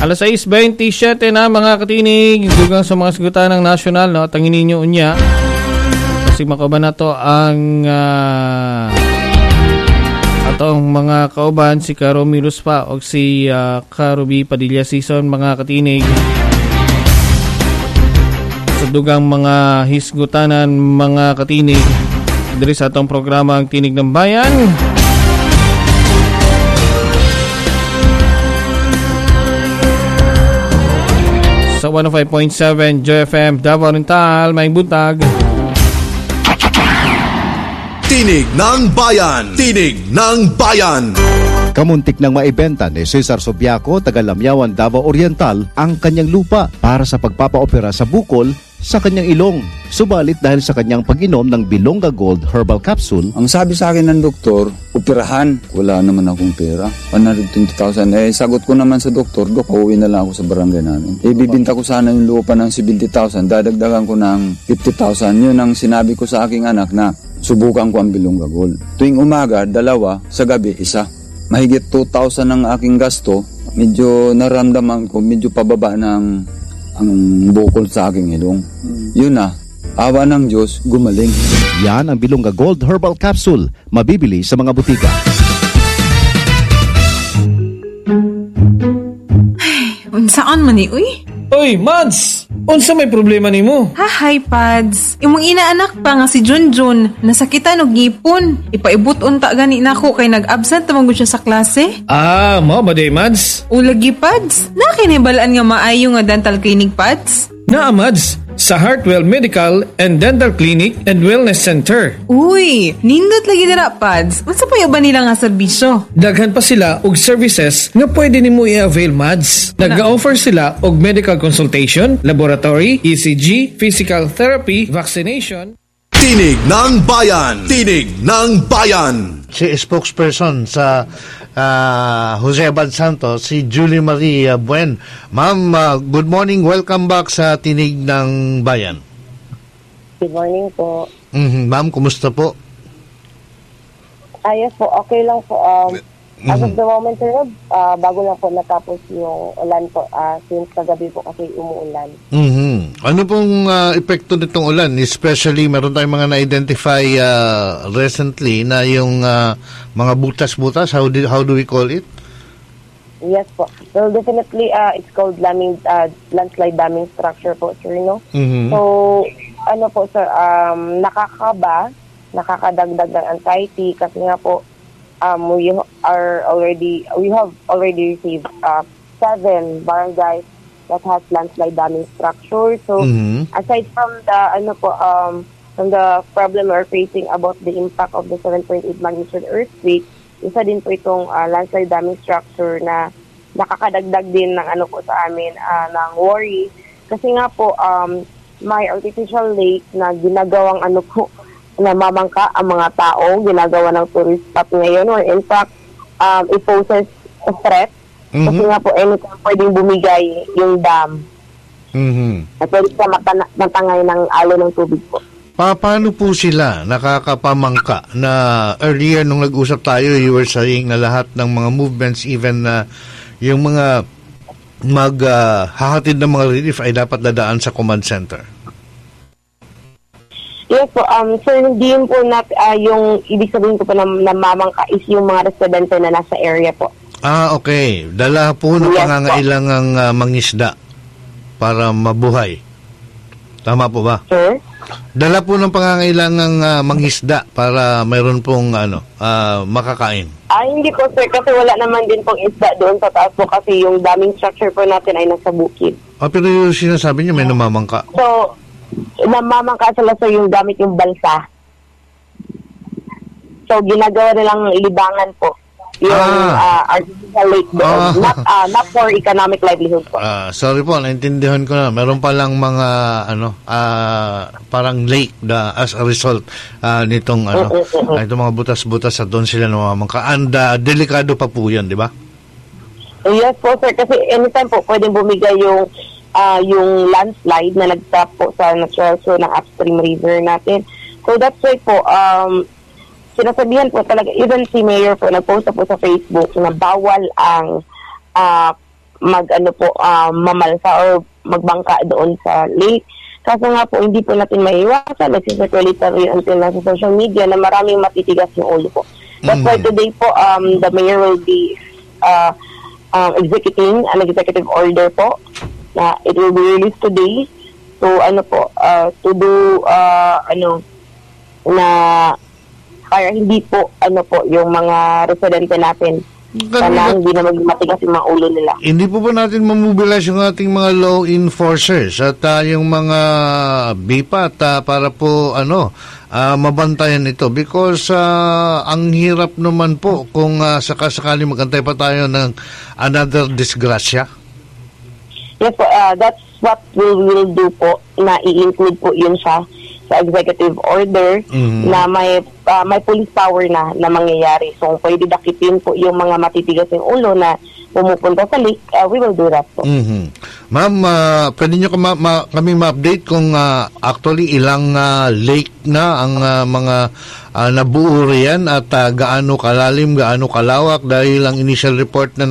Alas 6:27 na mga katinig, dugang sa mga sagutan ng national, no? Tanginin nyo unya. Kasi makaba na to ang atong mga kauban, si Karomi Ruspa o si Karubi Padilla Season, mga katinig. Sa dugang mga hisgutanan, mga katinig, diri sa atong programa ang Tinig ng Bayan. Sa 105.7 Joy FM Davao Oriental, may buntag. Tinig ng Bayan! Tinig ng Bayan! Kamuntik nang maibenta ni Cesar Sobiaco, taga Lamyawan, Davao Oriental, ang kanyang lupa para sa pagpapaopera sa bukol sa kanyang ilong. Subalit dahil sa kanyang pag-inom ng Bilonga Gold Herbal Capsule, ang sabi sa akin ng doktor, operahan. Wala naman akong pera. 120,000. Sagot ko naman sa doktor, Dok, uuwi na lang ako sa barangay namin. Bibinta ko sana yung lupa ng 70,000. Dadagdagan ko ng 50,000. Yun ang sinabi ko sa aking anak na subukan ko ang Bilonga Gold. Tuwing umaga, 2. Sa gabi, 1. Mahigit 2,000 ang aking gasto. Medyo naramdaman ko, medyo pababa ng ang bukol sa aking ilong. Yun na, awa ng Diyos, gumaling. Yan ang Bilonga Gold Herbal Capsule. Mabibili sa mga butika. Ay, unsaan man ni, uy? Oy, Mads! Unsa may problema nimo? Hi, Pads. Imong inaanak pa nga si Junjun. Nasakitan og ngipon. Ipaibot unta gani nako kay nag-absent tamang siya sa klase. Mao ba day, Mads? Ulagi, Pads. Nakinibalaan nga maayo nga dental clinic, Pads. Naa, Mads, sa Heartwell Medical and Dental Clinic and Wellness Center. Uy, nindot lagi dira, Pads. Unsa pa ba nila nga serbisyo? Daghan pa sila og services nga pwede nimo i-avail, Mads. Nag-offer sila og medical consultation, laboratory, ECG, physical therapy, vaccination. Tinig ng Bayan! Tinig ng Bayan! Si spokesperson sa Jose Abad Santos, si Julie Marie Buen. Ma'am, good morning. Welcome back sa Tinig ng Bayan. Good morning po. Ma'am, kumusta po? Yes po, okay lang po. As of the moment, sir, bago lang po natapos yung ulan po, since kagabi po kasi umuulan. Ano pong epekto nitong ulan? Especially, meron tayong mga na-identify recently na yung mga butas-butas. How do we call it? Yes po. Well, definitely, it's called landslide damming structure po, sir, no? So, ano po, sir, nakakadagdag ng anxiety kasi nga po, we have already received 7 barangays that has landslide damming structure. So aside from the from the problem we're facing about the impact of the 7.8 magnitude earthquake, isa din po itong landslide damming structure na nakakadagdag din ng sa amin ng worry kasi nga po may artificial lake na ginagawang namamangka ang mga tao, ginagawa ng tourist spot ngayon, or in fact, it poses a threat. Kasi nga po, anytime pwedeng bumigay yung dam. At pwede ka matangay ng alo ng tubig po. Paano po sila nakakapamangka na earlier nung nag-usap tayo, you were saying na lahat ng mga movements, even na yung mga maghahatid ng mga relief ay dapat dadaan sa command center? Yes po, sir, hindi yun po yung ibig sabihin ko po na namamangka is yung mga residente na nasa area po. Okay. Dala po ng pangangailangang mangisda para mabuhay. Tama po ba? Sir? Dala po ng pangangailangang mangisda para mayroon pong makakain. Hindi po, sir, kasi wala naman din pong isda doon sa taas po kasi yung daming structure po natin ay nasa bukid. Pero yung sinasabi niyo may namamangka. So, namamangka sila sa yung gamit yung balsa. So, ginagawa nilang libangan po. Yung artificial lake doon. Not for economic livelihood po. Sorry po, naintindihan ko na. Meron palang mga parang lake as a result nitong itong mga butas-butas at doon sila namamangka. And delikado pa po yan, di ba? Yes po, sir. Kasi anytime po pwedeng bumigay yung landslide na nag-tap po sa natural flow ng upstream river natin. So that's why po, sinasabihan po talaga, even si Mayor po, nag-post po sa Facebook na bawal ang mamalsa or magbangka doon sa lake. Kaso nga po, hindi po natin maiwasan, nagsisirculatory until nasa social media na maraming matitigas yung ulo po. That's why today po, the mayor will be executing an executive order po na it will be released today to do na kaya hindi po yung mga residente natin sana hindi na maging matigas yung mga ulo nila. Hindi po ba natin mamobilize yung ating mga law enforcers at yung mga BIPAT para po mabantayan ito because ang hirap naman po kung sakasakali magantay pa tayo ng another disgrasya. Yes po, that's what we will do po, na i-include po yun siya sa executive order na may police power na mangyayari. So, pwede dakitin po yung mga matitigas yung ulo na pumupunta sa lake, we will do that po. Ma'am, pwede nyo kami ma-update kung actually ilang lake na ang mga nabuo riyan at gaano kalalim, gaano kalawak dahil ang initial report na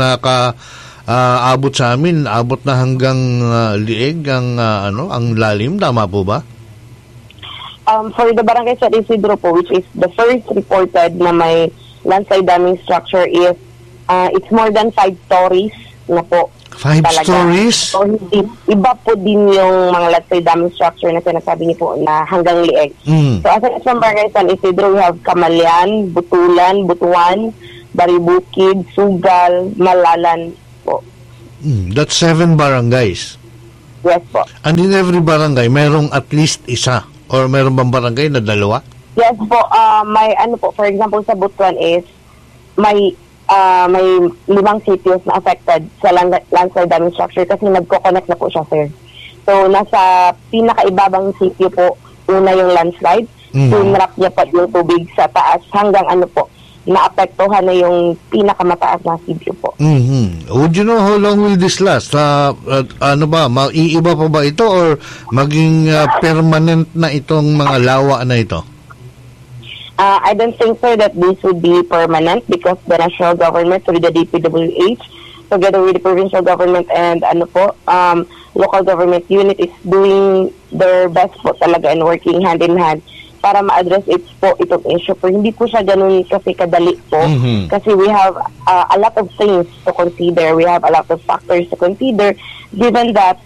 abot sa amin, abot na hanggang lieg ang lalim, tama po ba? For the barangay San Isidro po, which is the first reported na may landslide damming structure is it's more than 5 stories na po. 5 talaga. stories? So, iba po din yung mga landslide damming structure na sinasabi niyo po na hanggang lieg. So, as a barangay San Isidro, we have Kamalyan, Butulan, Butuan, Baribukid, Sugal, Malalan po. That's 7 barangays. Yes po. And in every barangay, mayroong at least isa or mayroong bang barangay na 2? Yes po, may for example sa Butuan is may 5 sitios na affected sa landslide damming structure kasi nagko-connect na po siya, sir. So nasa pinakaibabang sitio po una yung landslide, sinrap niya pa yung tubig sa taas hanggang naapektuhan na yung pinakamataas na sitio po. Would you know how long will this last? Maiiba pa ba ito or maging permanent na itong mga lawa na ito? I don't think, sir, that this would be permanent because the national government with the DPWH together with the provincial government and local government unit is doing their best po talaga and working hand in hand para ma-address itong issue. Pero hindi po siya ganun kasi kadali po. Kasi we have a lot of things to consider. We have a lot of factors to consider given that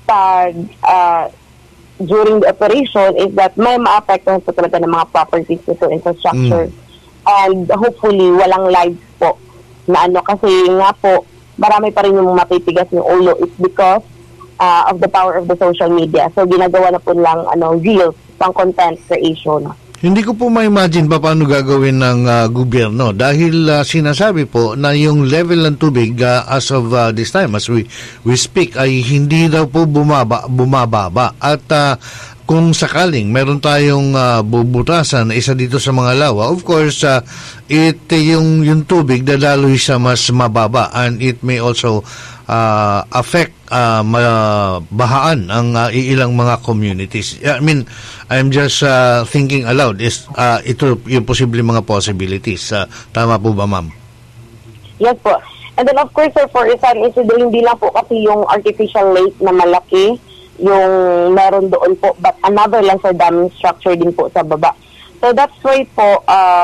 during the operation is that may maapektuhan po talaga ng mga properties nito, infrastructure. And hopefully, walang lives po na kasi nga po, marami pa rin yung matitigas yung ulo. It's because of the power of the social media. So, ginagawa na po lang reels, pang content creation. Hindi ko po ma-imagine paano gagawin ng gobyerno dahil sinasabi po na yung level ng tubig as of this time, as we speak, ay hindi daw po bumababa. At kung sakaling meron tayong bubutasan na isa dito sa mga lawa, of course, yung tubig dadaloy sa mas mababa and it may also affect bahaan ang ilang mga communities. I mean, I'm just thinking aloud. Ito yung posible mga possibilities. Tama po ba, ma'am? Yes po. And then of course, sir, for San Isidro, hindi lang po kasi yung artificial lake na malaki yung meron doon po, but another landslide damming structure din po sa baba. So that's why po,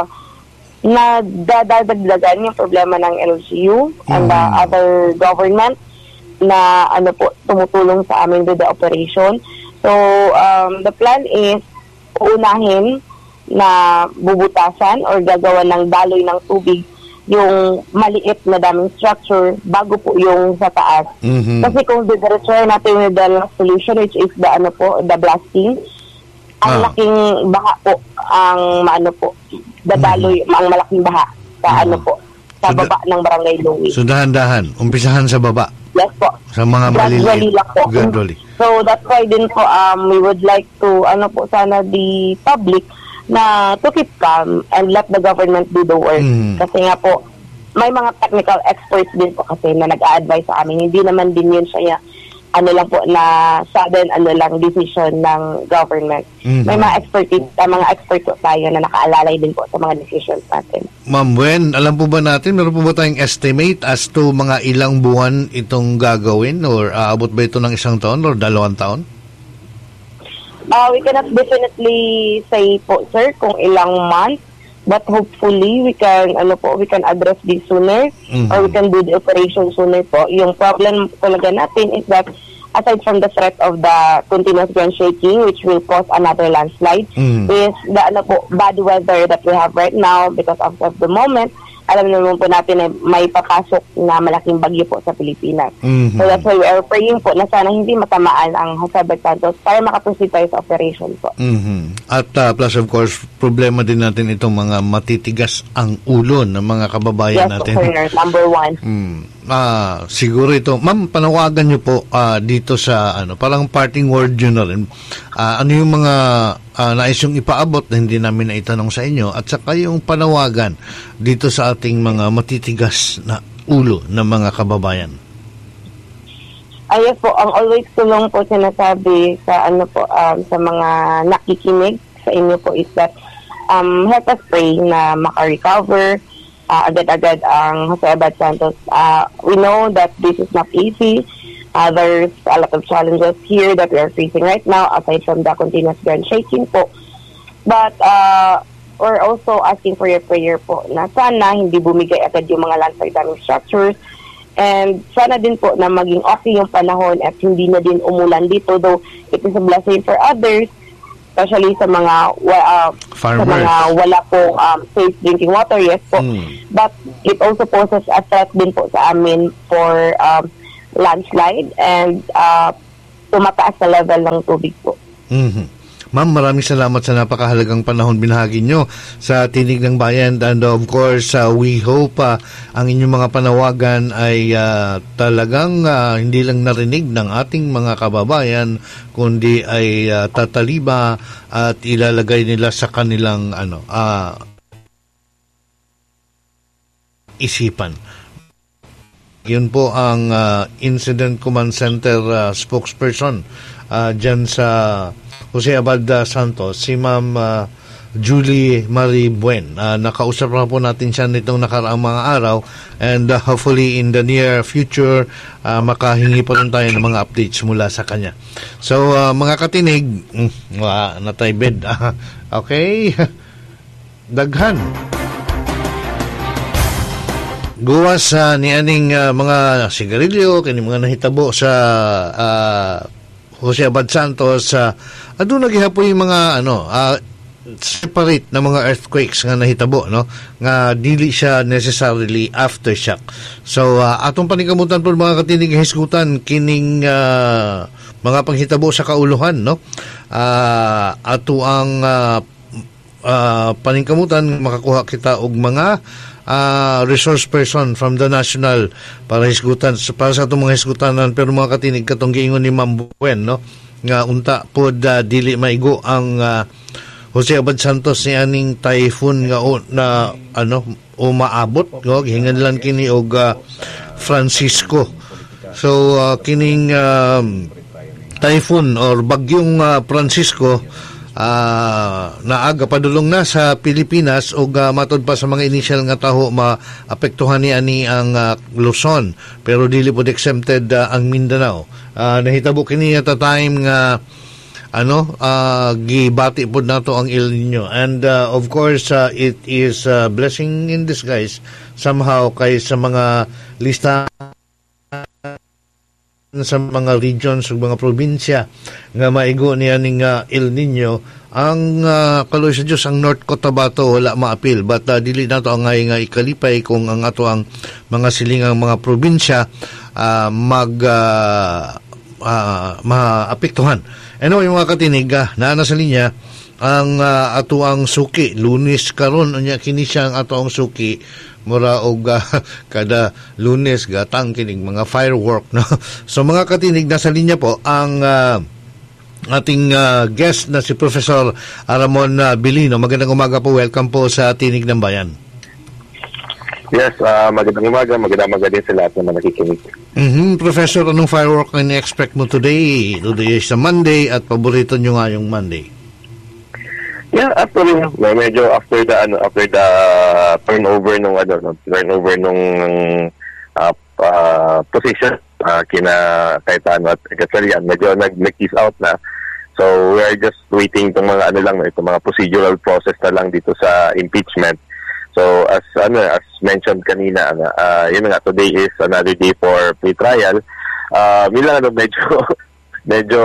nadadagdagan yung problema ng LGU and the other government na tumutulong sa amin with the operation. So the plan is uunahin na bubutasan or gagawa ng daloy ng tubig yung maliit na damming structure bago po yung sa taas. Kasi kung diretso natin with the last solution, which is the blasting, ang laking baha po ang dadaloy ang malaking baha sa sa baba ng Barangay Louie. So dahan-dahan, umpisahan sa baba. Yes po. Sa mga maliliit. Gradually. So that's why din po we would like to sana the public na to keep calm and let the government do the work. Kasi nga po may mga technical experts din po kasi na nag-a-advise sa amin. Hindi naman din yun siya lang po na sudden decision ng government. May mga expert po tayo na nakaalalay din po sa mga decisions natin. Ma'am Wen, alam po ba natin, meron po ba tayong estimate as to mga ilang buwan itong gagawin, or aabot ba ito ng 1 taon or 2 taon? We cannot definitely say po, sir, kung ilang months, but hopefully we can address this sooner, or we can do the operation sooner po. Yung problem talaga natin is that aside from the threat of the continuous ground shaking, which will cause another landslide, is the bad weather that we have right now, because of the moment, alam naman po natin na may papasok na malaking bagyo po sa Pilipinas. So that's why we are praying po na sana hindi matamaan ang Jose Abad Santos para makaproceed tayo sa operation po. At plus of course, problema din natin itong mga matitigas ang ulo ng mga kababayan natin. Yes, sir, number 1. Siguro ito, ma'am, panawagan niyo po dito sa parang parting word yun na rin. Ano yung mga nais yung ipaabot na hindi namin naitanong sa inyo, at saka yung panawagan dito sa ating mga matitigas na ulo ng mga kababayan? Ayos po, ang always tulong po sinasabi sa sa mga nakikinig sa inyo po is that help us pray na maka-recover agad-agad ang Jose Abad Santos. We know that this is not easy. There's a lot of challenges here that we are facing right now, aside from the continuous ground shaking po. But we're also asking for your prayer po na sana hindi bumigay agad yung mga landslide damage structures, and sana din po na maging okay yung panahon at hindi na din umulan dito, though it is a blessing for others, especially sa mga wala po safe drinking water, yes po. But it also poses a threat din po sa amin for landslide and tumataas na level ng tubig po. Ma'am, maraming salamat sa napakahalagang panahon binahagi nyo sa Tinig ng Bayan, and of course we hope ang inyong mga panawagan ay talagang hindi lang narinig ng ating mga kababayan, kundi ay tataliba at ilalagay nila sa kanilang isipan. Yun po ang Incident Command Center spokesperson dyan sa Jose Abad Santos, si Ma'am Julie Marie Buen. Nakausap na po natin siya nitong nakaraang mga araw, and hopefully in the near future makahingi pa rin tayo ng mga updates mula sa kanya. So mga katinig, natay bed. Okay, daghan guwas ni aning mga sigarilyo kini mga nahitabo sa Jose Abad Santos. Aduna gihapoy yung mga separate na mga earthquakes nga nahitabo, no, nga dili siya necessarily aftershock. So atong paningkamutan po mga katinig, hisgutan kining mga panghitabo sa kauluhan, no. Ato ang paningkamutan makakuha kita og mga resource person from the national para hisgutan para sa itong mga hisgutanan. Pero mga katinig, katong giingon ni Ma'am Buen, no, nga unta pod dili maigo ang Jose Abad Santos ni aning typhoon nga maabot, no, gihingan lang kini og Francisco. So kining typhoon or bagyong Francisco naaga padulong na sa Pilipinas, o matod pa sa mga initial nga taho maapektuhan ni ani ang Luzon, pero dili pod exempted ang Mindanao. Nahitabo kini at a time nga gibati pod nato ang El Nino, and of course it is a blessing in disguise somehow kay sa mga lista sa mga regions ug mga probinsya nga maigo niya ning El Nino. Ang kaloy sa Diyos, ang North Cotabato wala maapil, but dili nato ang nga ikalipay kung ang ato ang mga silingang mga probinsya maapektuhan. Anyway, mga katinig, naa sa linya ang ato ang suki Lunes karon, unya kini siya ang ato ang suki mura og kada Lunes gatang kining mga firework, no. So mga katinig, nasa linya po ang ating guest na si Professor Ramon Bilino. Magandang umaga po, welcome po sa Tinig ng Bayan. Yes, magandang umaga din sa lahat na nakikinig. Professor, anong firework na ni-expect mo today? Today is a Monday at paborito nyo nga yung Monday. Yeah, actually, medyo after the turnover nung position kina Cayetano at Gatchalian, medyo nag-ease out na. So we are just waiting itong mga mga procedural process na lang dito sa impeachment. So as mentioned kanina, yun nga, today is another day for pre-trial. Medyo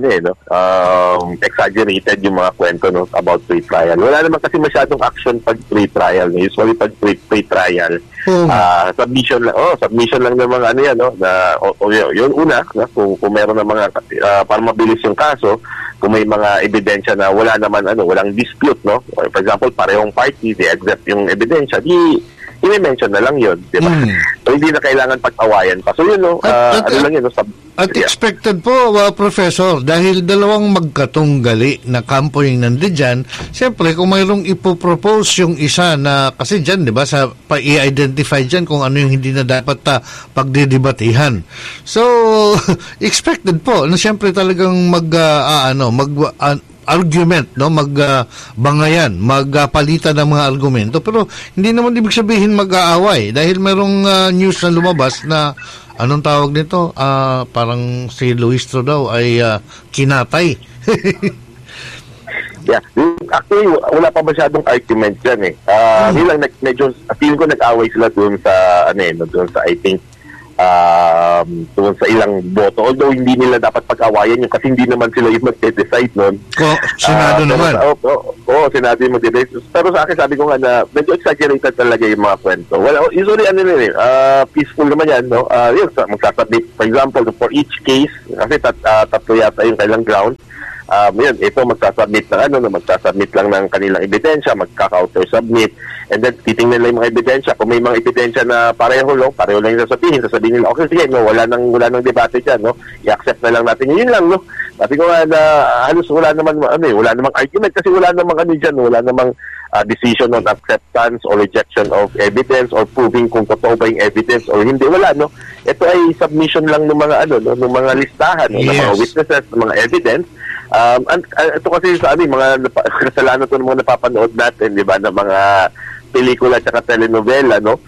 exaggerated yung mga kwento about pre-trial. Wala naman kasi masyadong action pag pre-trial. Usually pag pre-trial, submission lang ng mga yun una, kung meron ng mga para mabilis yung kaso, kung may mga ebidensya na walang dispute, no? For example, parehong party, they accept yung ebidensya, i-mention na lang yun, di ba? So, hindi na kailangan pag-awayan pa. So, yun, At expected po, Professor, dahil dalawang magkatunggali na kampo yung nandiyan, siyempre, kung mayroong ipopropose yung isa na, kasi dyan, di ba, i-identify dyan kung ano yung hindi na dapat pagdidebatihan. So, expected po, na siyempre talagang argument, no, magbangayan, magpalitan ng mga argumento, pero hindi naman ibig sabihin mag-aaway dahil merong news na lumabas na anong tawag nito, parang si Luistro daw ay kinatay. Yeah, actually wala pa masyadong argument dyan medyo feeling ko nag-away sila doon sa I think doon sa ilang boto. Although hindi nila dapat pag-awayan yun kasi hindi naman sila yung mag-decide nun. Senado naman. Senado yung mag-decide. Pero sa akin, sabi ko nga na medyo exaggerated talaga yung mga kwento. Well, usually, peaceful naman yan, no? Magsasubmit, for example, for each case, kasi tatlo yata yung kailang ground. Ito magsasubmit lang ng kanilang ebidensya, magkaka-author submit, and then titingnan nila yung mga ebidensya. Kung may mga ebidensya na pareho lang yung sasabihin nila, okay, sige, no, wala nang debate dyan, no? I-accept na lang natin yun lang, no? Sabi ko nga na halos wala namang argument kasi wala namang decision on acceptance or rejection of evidence or proving kung totoo ba yung evidence or hindi. Wala, no? Ito ay submission lang ng mga ng mga listahan, no? Ng mga witnesses, ng mga evidence. Ito kasi sa mga kasalanan to ng mga napapanood natin, di ba, ng mga pelikula at telenovela, no?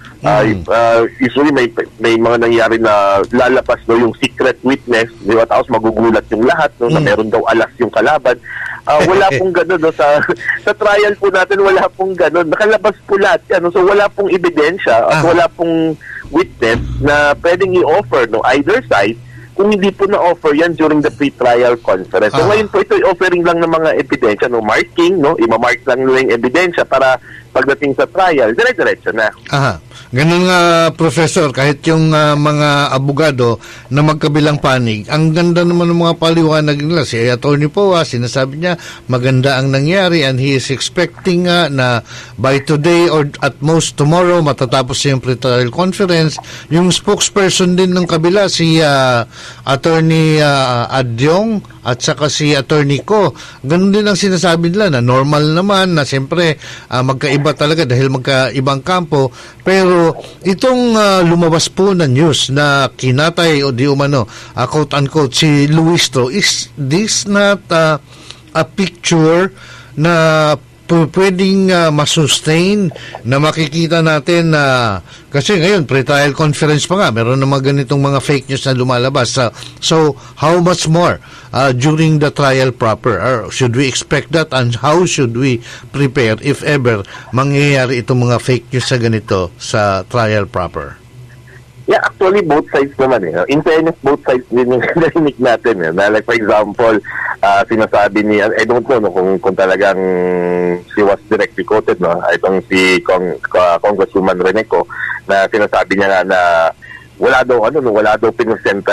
Usually may mga nangyari na lalapas no yung secret witness, di ba, tapos magugulat yung lahat, no, na meron daw alas yung kalaban. Wala pong gano'n, no? Sa trial po natin, wala pong gano'n. Nakalabas po lahat yan, no? So wala pong ebidensya at wala pong witness na pwedeng i-offer, no, either side, kung hindi po na-offer yan during the pre-trial conference. So ngayon po, ito offering lang ng mga ebidensya, no, marking, no, ima-mark lang nila yung ebidensya para pagdating sa trial, dire-diretso na. Ganun nga, Professor, kahit yung mga abogado na magkabilang panig, ang ganda naman ng mga paliwanag nila. Si Attorney Poa, sinasabi niya, maganda ang nangyari and he is expecting na by today or at most tomorrow, matatapos yung pre-trial conference. Yung spokesperson din ng kabila, si Attorney Adyong at saka si Attorney Ko, ganun din ang sinasabi nila na normal naman, na siyempre magkaiba talaga dahil magkaibang kampo, pero itong lumabas po na news na kinatay o di umano, quote-unquote, si Luistro, is this not a picture na pwedeng masustain, na makikita natin na kasi ngayon pre-trial conference pa nga, meron na mga ganitong mga fake news na lumalabas. So how much more during the trial proper? Or should we expect that, and how should we prepare if ever mangyayari itong mga fake news sa ganito sa trial proper? Yeah, actually, both sides naman. In fairness, both sides din yung narinig natin. Like, for example, sinasabi ni, I don't know kung talagang she was directly quoted, no? Itong si Congresswoman Reneco, na sinasabi niya nga na wala daw pinisenta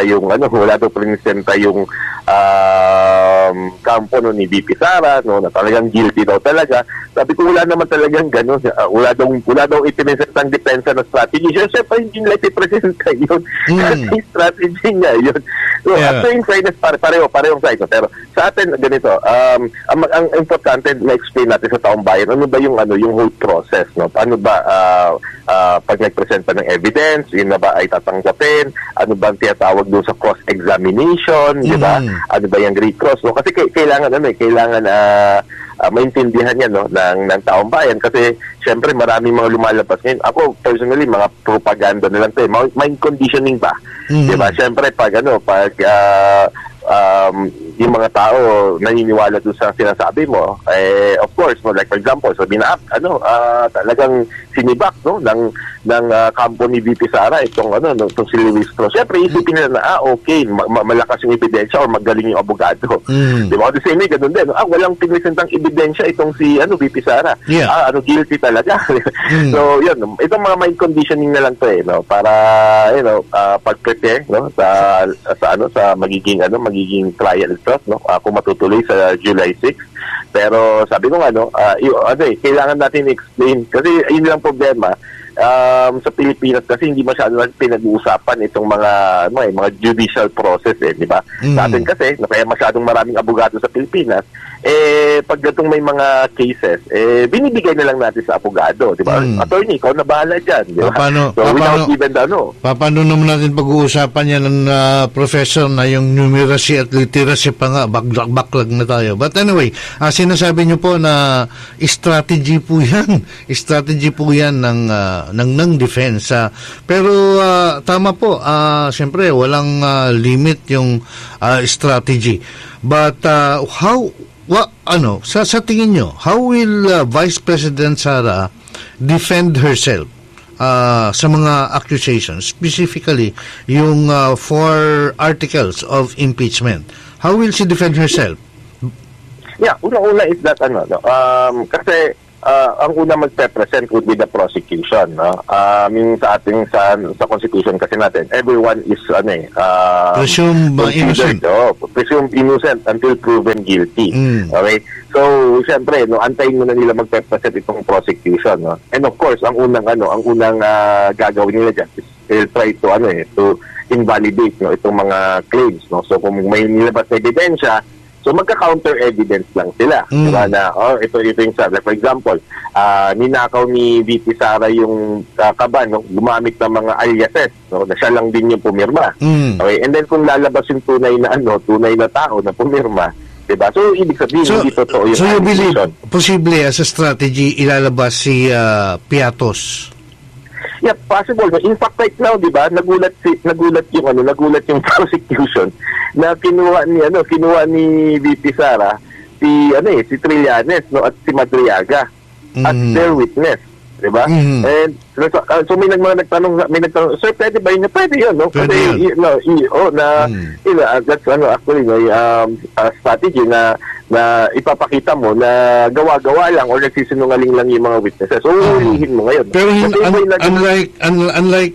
yung kampo, no, ni VP Sara, no, na talagang guilty daw talaga. Sabi ko, wala naman talagang gano'n. Wala daw ipinesent ng depensa na strategy. Siyempre, hindi nila ipipresenta yun. Kasi strategy niya yun. So, after in fairness, parehong side. Pero sa atin, ganito, ang importante na explain natin sa taong bayan, ano ba yung whole process, no? Paano ba pag nagpresenta ng evidence, yun na ba ay tatanggapin? Ano ba ang tinatawag doon sa cross-examination, di ba? Ano ba yung recross, no? Kasi kailangan maintindihan yan, no, ng taong bayan, kasi syempre maraming mga lumalabas ngayon. Ako personally, mga propaganda na lang to, mind conditioning ba, di ba? Syempre pag yung mga tao naniniwala doon sa sinasabi mo, of course, no, like for example, sabi na talagang sinibak, no, ng kampo ni VP Sara itong si Luis Cruz. Syempre isipin nila na okay, malakas yung ebidensya or magaling yung abogado. Di ba? The same way, ganun din. Walang pinisentang ebidensya itong si VP Sara. Guilty talaga. So, yun, itong mga mind conditioning na lang to, no, para pag-prepare, no, sa magiging trial itself, no, kung matutuloy sa July 6. Pero sabi ko kailangan natin explain kasi yun lang problema sa Pilipinas, kasi hindi masyado pinag-uusapan itong mga judicial process, di ba? Sa atin kasi, kaya masyadong maraming abogado sa Pilipinas, pag gatong may mga cases, binibigay na lang natin sa abogado, di ba? Attorney, ikaw na bahala dyan, di ba? Paano naman natin pag-uusapan yan ng professor na yung numeracy at literacy pa nga, backlog na tayo. But anyway, sinasabi nyo po na strategy po yan ng defense. Pero tama po, siyempre walang limit yung strategy. But sa tingin nyo, how will Vice President Sara defend herself sa mga accusations, specifically yung 4 articles of impeachment? How will she defend herself? Yeah, una is that kasi ang una magpe-present would be the prosecution, no? Sa ating sa constitution kasi natin, everyone is presumed innocent. Presumed innocent until proven guilty. Okay? So, siyempre, no, antayin mo na nila magpe-present itong prosecution, no? And of course, ang unang gagawin nila dyan is they'll try to invalidate, no, itong mga claims, no? So, kung may nilabas na ebidensya, so magka-counter evidence lang sila. Diba na, ito yung sabi. For example, ninakaw ni VP Sara yung kaban, no? Gumamit ng mga aliases, no? Na siya lang din yung pumirma. Okay? And then kung lalabas yung tunay na tao na pumirma, diba? So, ibig sabihin, hindi totoo yung so you believe, posible as a strategy, ilalabas si Piatos? Yeah, possible. In fact, right now, di ba, nagulat yung prosecution na kinuha ni VP Sara si Trillanes, no, at si Madriaga as their witness, di ba? And so may nagtanong, sir, pwede ba yun? Pwede yun, no? Kasi that's actually strategy na ipapakita mo na gawa-gawa lang or nagsisinungaling lang yung mga witnesses. So, ulihin mo ngayon. Pero unlike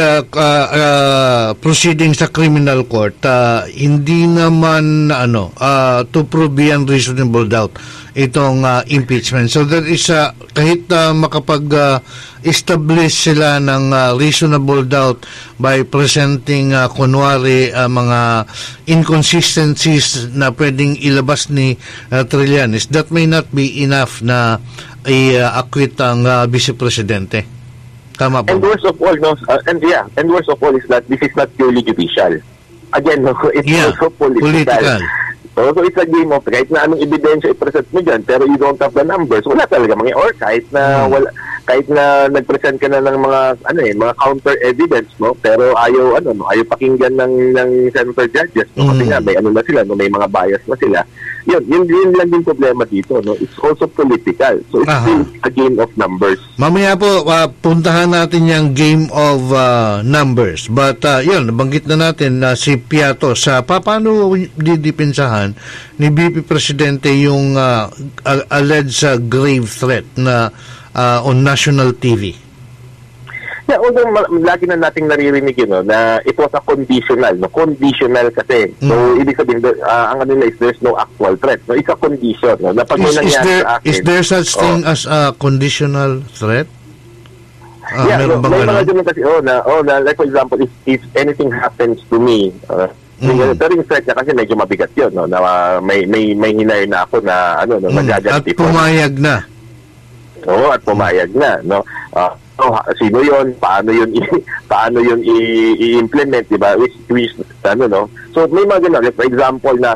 proceeding sa criminal court, hindi naman to prove beyond reasonable doubt itong impeachment. So there is kahit makapag-establish sila ng reasonable doubt by presenting kunwari mga inconsistencies na pwedeng ilabas ni Trillanes, that may not be enough na i-acquit ang Vice Presidente. Tama po. And worst of all, and worst of all is that this is not purely judicial. Again, it's also political. So it's a game of kahit na anong ebidensya i-present mo dyan, pero you don't have the numbers, wala talaga mga, or kahit na nag-present ka na ng mga mga counter evidence, no, pero ayaw pakinggan ng senator judges, no, kasi nga may sila, no, may mga bias na sila. Yun lang din problema dito, no. It's also political. So it's still a game of numbers. Mamaya po puntahan natin yung game of numbers. But nabanggit na natin na si Piatos, paano didepensahan ni VP Presidente yung alleged grave threat na on national TV? Yeah, although lagi na nating naririnig yun, na it was a conditional, conditional kasi. So, ibig sabihin, ang ano nila is there's no actual threat. No, it's a condition. No, na pag is there such thing as a conditional threat? Yeah, may mga ganun kasi, like for example, if anything happens to me, pero yung threat niya kasi medyo mabigat yun, no, na may hinay na ako na, magaganti. At pumayag na. Oo, at pumayag na, no. Sino yon, paano yun i-implement, di ba, which so may mga ganun, like for example na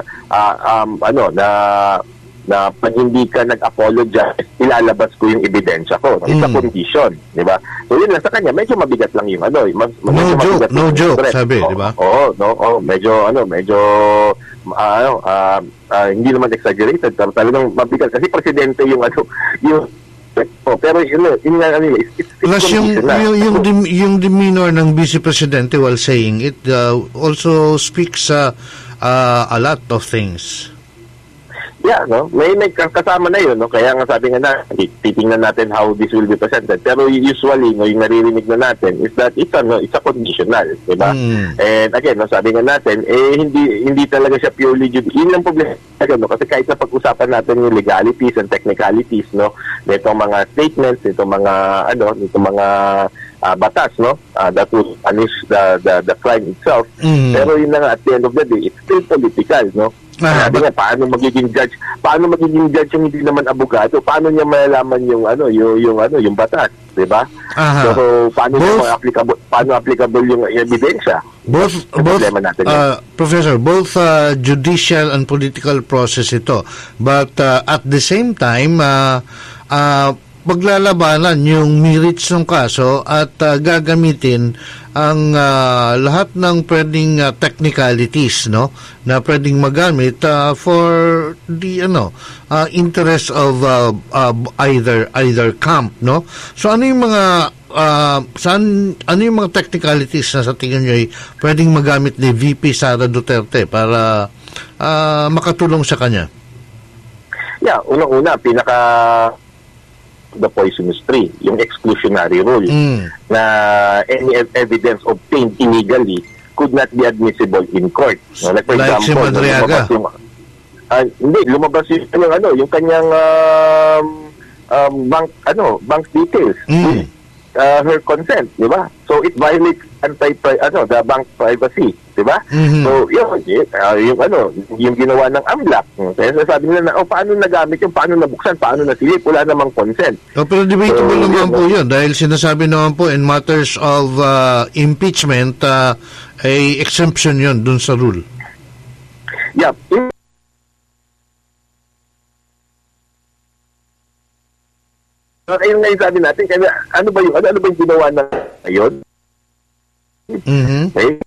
na pag hindi ka nag-apologize, ilalabas ko yung ebidensya ko. It's a condition, di ba? So yun lang sa kanya, medyo mabigat lang yung no joke, sabi, di ba? Medyo hindi naman exaggerated, pero talagang mabigat kasi presidente yung pero plus yung demeanor ng Vice Presidente while saying it also speaks a lot of things. Yeah, no? May kasama na yun, no? Kaya nga sabi nga titingnan natin how this will be presented. Pero usually, yung naririnig na natin is that it's a conditional, di ba? And again, sabi nga natin, hindi talaga siya purely judicial. Yun ang problema, no? Kasi kahit na pag-usapan natin yung legalities and technicalities, no? Nitong mga statements, nitong mga batas, no? That will punish the crime itself. Pero yun na nga, at the end of the day, it's still political, no? Sabi nga, paano magiging judge yung hindi naman abogado? Paano niya malalaman yung batas, 'di ba? So paano applicable yung ebidensya? Professor, both judicial and political process ito. But at the same time, paglalabanan yung merits ng kaso at gagamitin ang lahat ng pwedeng technicalities, no, na pwedeng magamit for the interest of either camp, no. So ano yung mga technicalities na sa tingin niyo ay pwedeng magamit ni VP Sara Duterte para makatulong sa kanya? Yeah, unang-una, the poisonous tree, yung exclusionary rule, na any evidence obtained illegally could not be admissible in court. No? Like for example, lumabas yung kanyang bank details with her consent, di ba? So it violates the bank privacy, di ba? So yung ginawa ng AMLAC, kaya sabi nila na paano nagamit yung, paano nabuksan, paano nasilip, wala namang consent. Pero debatable naman po yun dahil sinasabi naman po in matters of impeachment ay exemption yun dun sa rule. Yeah. Ayun nga yung sabi natin, kaya ano ba yung ginawa na ngayon? Okay.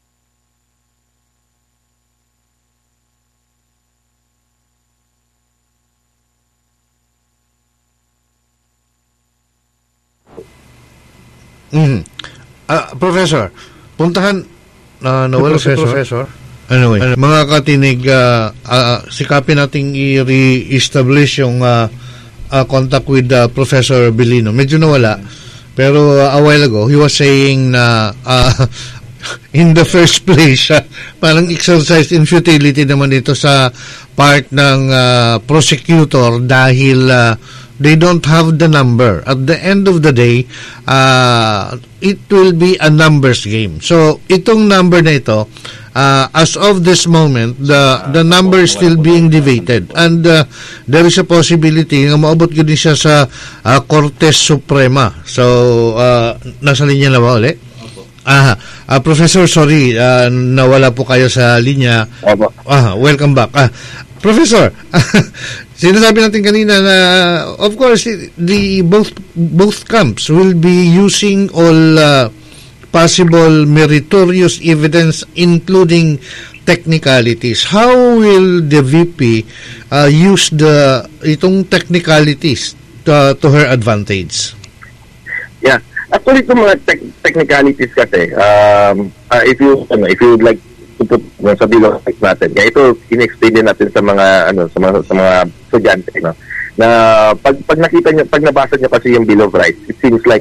Professor, puntahan nawala si Professor. Anyway, mga katinig, sikapin nating i-re-establish yung contact with Professor Belino. Medyo nawala, pero a while ago he was saying na in the first place parang exercise in futility naman ito sa part ng prosecutor dahil they don't have the number. At the end of the day, it will be a numbers game. So itong number na ito, as of this moment, the number is still being debated, and there is a possibility na maabot ko din siya sa Cortes Suprema. So nasa linya na ba ulit? Professor, sorry, nawala po kayo sa linya. Welcome back. Professor, sinasabi natin kanina na of course the both camps will be using all possible meritorious evidence including technicalities. How will the VP use itong technicalities to her advantage? Yeah, actually itong mga technicalities kasi if you would like to put sa Bill of Rights natin, kaya ito in-explain din natin sa mga sa mga estudyante, no, na pag nakita niyo, pag nabasa niyo kasi yung Bill of Rights, it seems like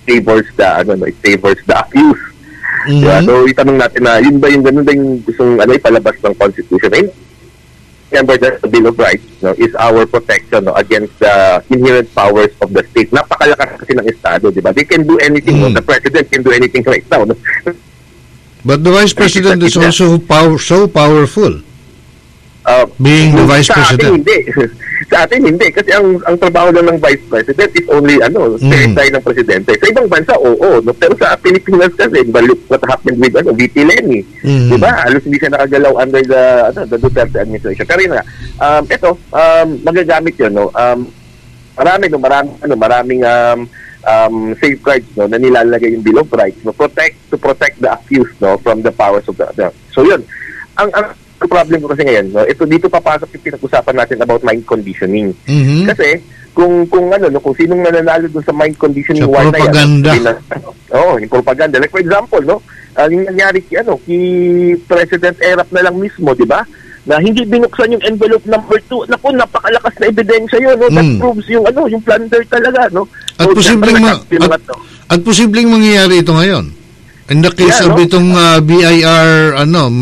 favors the it favors the accused. Diba? So itanong natin na yun ba yung ganun ba yung gustong ipalabas ng Constitution? Remember that the Bill of Rights is our protection against the inherent powers of the state. Napakalakas kasi ng Estado, di ba? They can do anything. The President can do anything right now. But the Vice President is also so powerful. Being the Vice President. Sa atin hindi. Kasi ang trabaho lang ng Vice President is only secretary ng Presidente. Sa ibang bansa, oo. No? Pero sa Pilipinas kasi, look what happened with VP Lenny. Diba? Halos hindi siya nakagalaw under the Duterte administration. Pero yun nga, ito, magagamit yun. No? Maraming safeguards na nilalagay yung Bill of Rights to protect the accused from the powers of the so yun. Ang problem ko kasi ngayon, dito papasok yung pinag-usapan natin about mind conditioning. Kasi kung sinong nananalo dun sa mind conditioning war na yan. Yung propaganda. Like for example, yung nangyari kay President Erap na lang mismo, di ba? Na hindi binuksan yung envelope number 2. Naku, napakalakas na ebidensya yun, That proves yung plunder talaga, At posibleng mangyayari ito ngayon. In the case of itong BIR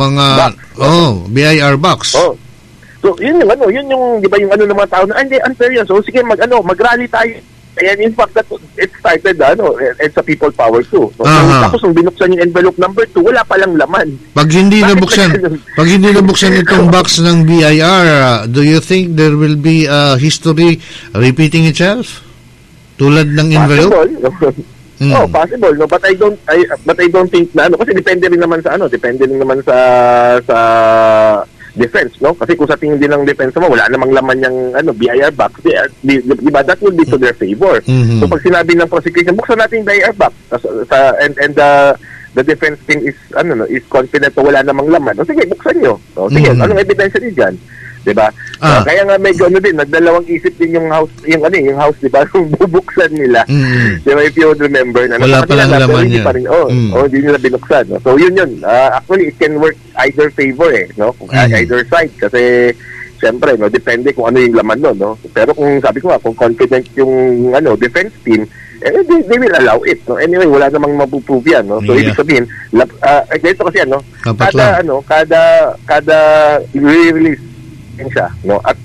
BIR box. So yun yung di ba yung ng mga tao na hindi unfair yan. So sige mag-rally tayo. And in fact it started it's a people power too. So, tapos nung binuksan yung envelope number 2, wala pa lang laman. Pag hindi nabuksan itong box ng BIR, do you think there will be history repeating itself? Tulad ng envelope? Possible, but I don't think na kasi depende rin naman sa defense, Kasi kung sa tingin din ng defense mo, wala namang laman yung BIR box, diba, that will be to their favor. So pag sinabi ng prosecution, buksan natin yung BIR box, and the defense team is confident na wala namang laman. O sige, buksan nyo. O sige, anong ebidensya niyo dyan? Diba? Kaya nga medyo nagdalawang isip din yung house, yung house, diba? Yung bubuksan nila. Diba, if you would remember na wala pa lang laman yan. Hindi nila binuksan. So yun. Actually, it can work either favor either side. Kasi siyempre, depende kung ano yung laman Pero kung sabi ko kung confident yung defense team, they will allow it. Anyway, wala namang mapuprove yan. So ibig sabihin, ito kasi kada re-release siya, at